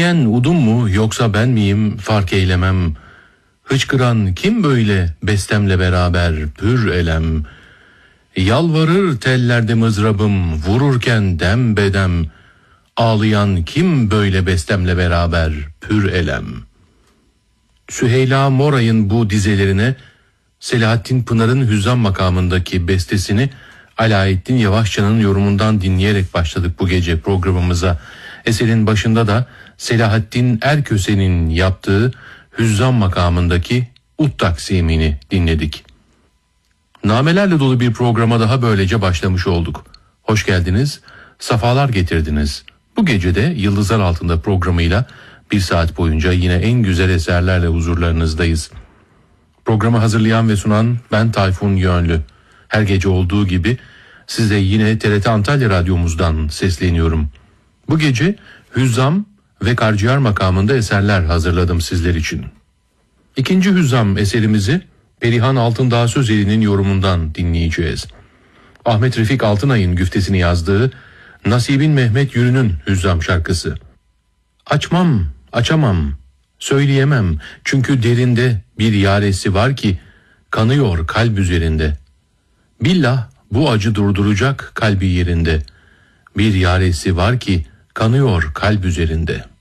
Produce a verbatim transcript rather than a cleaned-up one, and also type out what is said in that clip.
Söyleyen udum mu yoksa ben miyim fark eylemem. Hıçkıran kim böyle bestemle beraber pür elem. Yalvarır tellerde mızrabım vururken dem bedem. Ağlayan kim böyle bestemle beraber pür elem. Süheyla Moray'ın bu dizelerine Selahattin Pınar'ın Hüzzam makamındaki bestesini Alaeddin Yavaşçı'nın yorumundan dinleyerek başladık bu gece programımıza. Eserin başında da Selahattin Erköse'nin yaptığı Hüzzam makamındaki Ut taksimini dinledik. Namelerle dolu bir programa daha böylece başlamış olduk. Hoş geldiniz, safalar getirdiniz. Bu gece de Yıldızlar Altında programıyla bir saat boyunca yine en güzel eserlerle huzurlarınızdayız. Programı hazırlayan ve sunan ben Tayfun Yönlü. Her gece olduğu gibi size yine T R T Antalya Radyomuzdan sesleniyorum. Bu gece Hüzzam ve Karciğer makamında eserler hazırladım sizler için. İkinci Hüzzam eserimizi Perihan Altındağ Sözeli'nin yorumundan dinleyeceğiz. Ahmet Refik Altınay'ın güftesini yazdığı Nasibin Mehmet Yürü'nün Hüzzam şarkısı. Açmam, açamam, söyleyemem çünkü derinde bir yaresi var ki kanıyor kalp üzerinde. Billah bu acı durduracak kalbi yerinde. Bir yaresi var ki kanıyor kalp üzerinde.